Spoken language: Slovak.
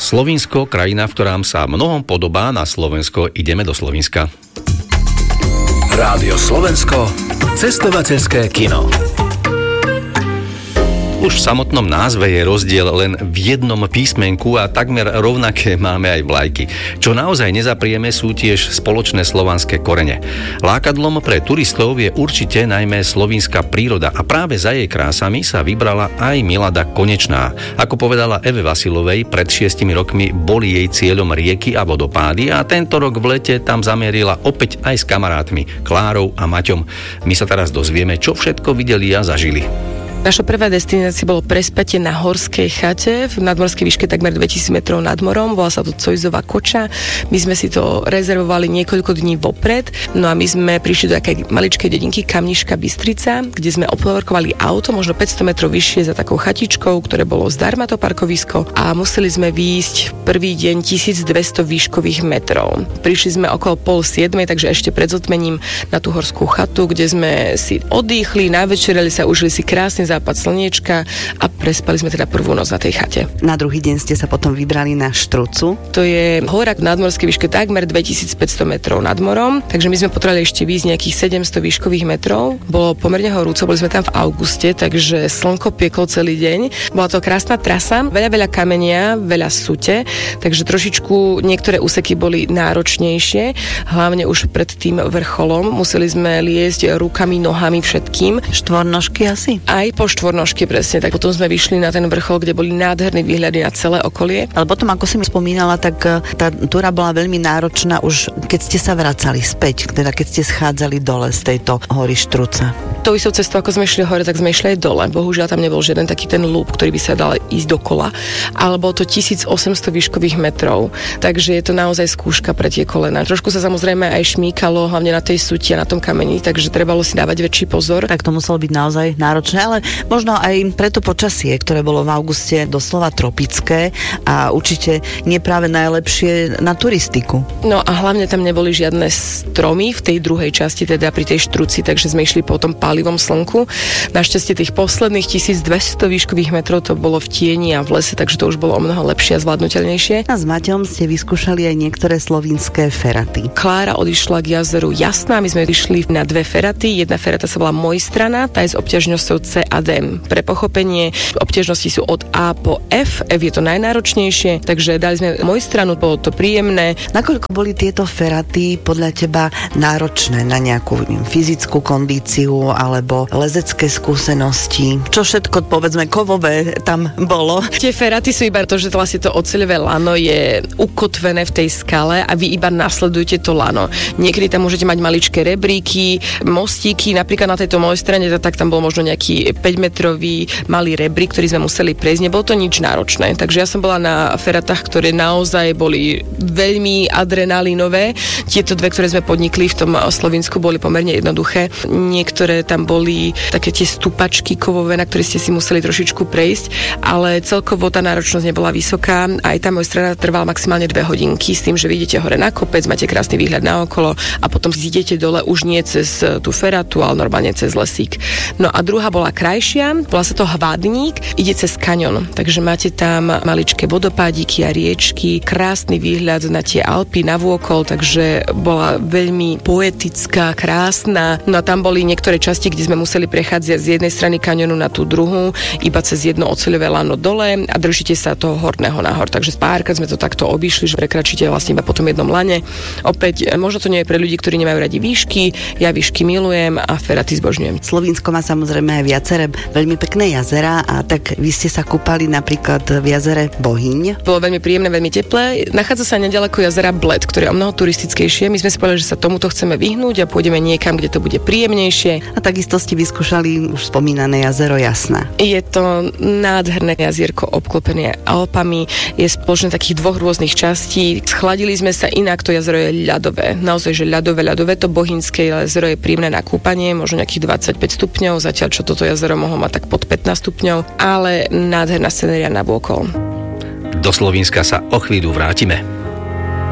Slovinsko, krajina, v ktorám sa mnohom podobá na Slovensko, ideme do Slovenska. Rádio Slovensko, cestovateľské kino. Už v samotnom názve je rozdiel len v jednom písmenku a takmer rovnaké máme aj vlajky. Čo naozaj nezaprieme, sú tiež spoločné slovanské korene. Lákadlom pre turistov je určite najmä slovinská príroda a práve za jej krásami sa vybrala aj Milada Konečná. Ako povedala Eve Vasilovej, pred 6 rokmi boli jej cieľom rieky a vodopády a tento rok v lete tam zamierila opäť aj s kamarátmi Klárou a Maťom. My sa teraz dozvieme, čo všetko videli a zažili. Naša prvá destinácia bolo prespätie na horskej chate v nadmorskej výške takmer 2000 metrov nad morom. Volá sa to Cojzová koča. My sme si to rezervovali niekoľko dní vopred. No a my sme prišli do takej maličkej dedinky Kamniška Bystrica, kde sme opovorkovali auto možno 500 metrov vyššie za takou chatičkou, ktoré bolo zdarma to parkovisko a museli sme výjsť prvý deň 1200 výškových metrov. Prišli sme okolo 6:30, takže ešte pred zotmením na tú horskú chatu, kde sme si oddychli, navečerali sa, užili si krásne západ slniečka a prespali sme teda prvú noc na tej chate. Na druhý deň ste sa potom vybrali na Štrucu. To je hora v nadmorskej výške takmer 2500 metrov nad morom, takže my sme potrebovali ešte výjsť nejakých 700 výškových metrov. Bolo pomerne horúco, boli sme tam v auguste, takže slnko pieklo celý deň. Bola to krásna trasa, veľa kamenia, veľa sute, takže trošičku niektoré úseky boli náročnejšie, hlavne už pred tým vrcholom. Museli sme liesť rukami, nohami, všetkým. Štvornožky asi? Aj po štvornožke, presne. Tak potom sme vyšli na ten vrchol, kde boli nádherné výhľady na celé okolie. Ale potom, ako si mi spomínala, tak tá túra bola veľmi náročná už keď ste sa vracali späť, teda keď ste schádzali dole z tejto hory Štruca. Tou istou cestou, ako sme išli hore, tak sme išli aj dole. Bohužiaľ tam nebol žiaden taký ten lúp, ktorý by sa dal ísť dokola. Ale bolo to 1800 výškových metrov. Takže je to naozaj skúška pre tie kolena. Trošku sa samozrejme aj šmíkalo, hlavne na tej suti a na tom kameni, takže trebalo si dávať väčší pozor. Tak to muselo byť naozaj náročné, ale možno aj preto počasie, ktoré bolo v auguste doslova tropické a určite nie práve najlepšie na turistiku. No a hlavne tam neboli žiadne stromy v tej druhej časti, teda pri tej Štruci, takže sme išli po tom pálivom slnku. Našťastie tých posledných 1200 výškových metrov to bolo v tieni a v lese, takže to už bolo o mnoho lepšie a zvládnuteľnejšie. A s Maťom ste vyskúšali aj niektoré slovinské feraty. Klára odišla k jazeru Jasná, my sme išli na 2 feraty. Jedna ferata sa volá Mojstrana, tá je s obťažnosťou C a D. Pre pochopenie, obťažnosti sú od A po F. F je to najnáročnejšie, takže dali sme Mojstranu, bolo to príjemné. Nakoľko boli tieto feraty podľa teba náročné na nejakú fyzickú kondíciu alebo lezecké skúsenosti? Čo všetko, povedzme, kovové tam bolo? Tie feraty sú iba to, že vlastne to oceľové lano je ukotvené v tej skale a vy iba nasledujete to lano. Niekedy tam môžete mať maličké rebríky, mostíky, napríklad na tejto mojej strane, tak tam bol možno nejaký 5-metrový malý rebrík, ktorý sme museli prejsť. Nebolo to nič náročné. Takže ja som bola na feratách, ktoré naozaj boli veľmi adrenalinové. Tieto 2, ktoré sme podnikli v tom Slovinsku, boli pomerne jednoduché. Niektoré tam boli také tie stupačky kovové, na ktoré ste si museli trošičku prejsť, ale celkovo tá náročnosť nebola vysoká. Aj tá moja strana trvala maximálne 2 hodinky s tým, že vidíte hore na kopec, máte krásny výhľad na okolo a potom idete dole už nie cez tú feratu, ale normálne cez lesík. No a druhá bola krajšia, volá sa to Hvadník, ide cez kaňon, takže máte tam maličké vodopádiky a riečky, krásny výhľad na tie Alpy navôkol, takže bola veľmi poetická, krásna. No a tam boli niektoré časti, kde sme museli prechádzať z jednej strany kaňonu na tú druhú, iba cez jedno oceľové lano dole a držíte sa toho horného nahor. Takže párkrát sme to takto obišli, že prekračíte vlastne iba po tom jednom lane. Opäť, možno to nie je pre ľudí, ktorí nemajú radi výšky, ja výšky milujem a feraty zbožňujem. Slovinsko má samozrejme aj viaceré veľmi pekné jazera a tak vy ste sa kúpali napríklad v jazere Bohyň. Bolo veľmi príjemné, veľmi teplé. Nachádza sa nedaleko jazera Bled, ktoré je o mnoho turistickejšie. My sme si povedali, že sa tomuto chceme vyhnúť a pôjdeme niekam, kde to bude príjemnejšie. A takisto ste vyskúšali už spomínané jazero Jasná. Je to nádherné jazierko obklopené Alpami, je spoločné takých 2 rôznych častí. Schladili sme sa, inak to jazero je ľadové. Naozaj, že ľadové. To Bohynské jazero je príjemné na kúpanie, možno nejakých 25 stupňov, zatiaľ čo toto jazero mohlo mať tak pod 15 stupňov, ale nádherná scenéria navôkol. Do Slovenska sa o chvíľu vrátime.